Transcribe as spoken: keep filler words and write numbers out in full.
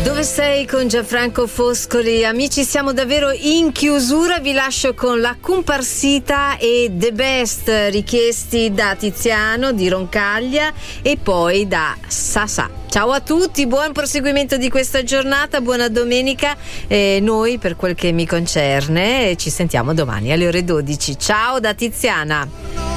Dove sei con Gianfranco Foscoli? Amici, siamo davvero in chiusura. Vi lascio con la comparsita e The Best richiesti da Tiziano di Roncaglia e poi da Sasà. Ciao a tutti, buon proseguimento di questa giornata, buona domenica. E noi, per quel che mi concerne, ci sentiamo domani alle ore dodici. Ciao da Tiziana.